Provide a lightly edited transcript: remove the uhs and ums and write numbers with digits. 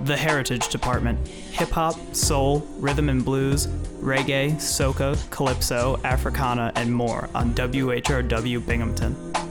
The Heritage Department. Hip-hop, soul, rhythm and blues, reggae, soca, calypso, Africana, and more on WHRW Binghamton.